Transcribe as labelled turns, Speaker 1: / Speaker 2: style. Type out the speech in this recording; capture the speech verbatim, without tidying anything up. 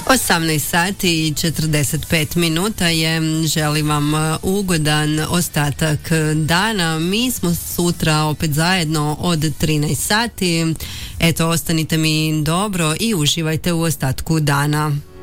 Speaker 1: osamnaest sati i četrdeset pet minuta je. Želim vam ugodan ostatak dana. Mi smo sutra opet zajedno od trinaest sati. Eto, ostanite mi dobro i uživajte u ostatku dana.